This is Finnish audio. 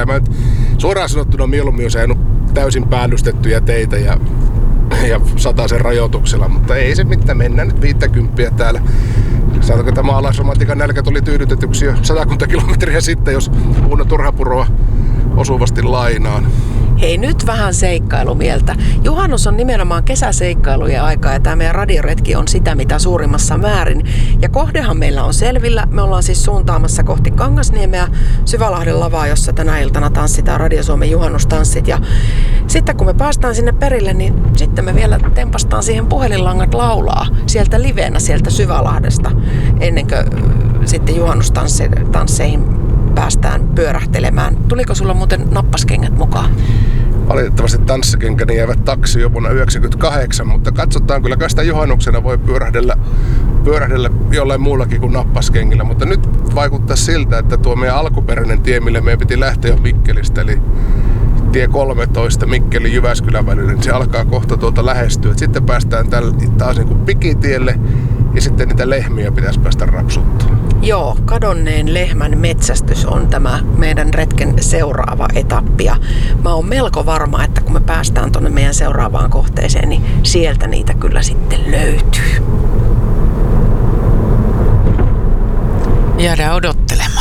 kyllä mä nyt suoraan sanottuna mieluummin olisi ajanut täysin päällystettyjä teitä ja 100 rajoituksella, mutta ei se mitään, mennään nyt 50 täällä. Saatako tämä maalaisromantiikan nälkä tuli tyydytetyksi jo 100 kilometriä sitten, jos Uno Turhapuroa osuvasti lainaan. Hei, nyt vähän seikkailumieltä. Juhannus on nimenomaan kesäseikkailujen aika ja tämä meidän radioretki on sitä mitä suurimmassa määrin. Ja kohdehan meillä on selvillä. Me ollaan siis suuntaamassa kohti Kangasniemeä Syvälahden lavaa, jossa tänä iltana tanssitaan Radio Suomen juhannustanssit. Ja sitten kun me päästään sinne perille, niin sitten me vielä tempastaan siihen puhelinlangat laulaa sieltä liveenä sieltä Syvälahdesta ennen kuin sitten juhannustansseihin päästään pyörähtelemään. Tuliko sulla muuten nappaskengät mukaan? Valitettavasti tanssikenkäni jäivät taksi jo vuonna 1998, mutta katsotaan, kyllä sitä juhannuksena voi pyörähdellä jollain muullakin kuin nappaskengillä, mutta nyt vaikuttaa siltä, että tuo meidän alkuperäinen tie, mille meidän piti lähteä jo Mikkelistä, eli tie 13 Mikkeli-Jyväskylän välillä, niin se alkaa kohta tuolta lähestyä. Sitten päästään taas niin kuin pikitielle ja sitten niitä lehmiä pitäisi päästä rapsuttaa. Joo, kadonneen lehmän metsästys on tämä meidän retken seuraava etappi. Ja mä oon melko varma, että kun me päästään tuonne meidän seuraavaan kohteeseen, niin sieltä niitä kyllä sitten löytyy. Jäädään odottelemaan.